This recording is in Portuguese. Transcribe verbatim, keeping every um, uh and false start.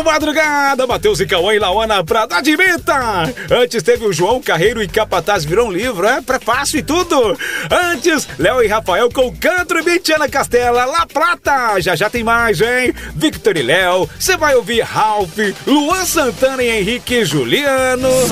madrugada, Matheus e Cauã e Lauana pra dar de meta. Antes teve o João Carreiro e Capataz virou um livro, é prefácio e tudo. Antes, Léo e Rafael com Cantro e Bitiana Castela, La Plata. Já já tem mais, hein? Victor e Léo, você vai ouvir Ralph, Luan Santana e Henrique e Juliano.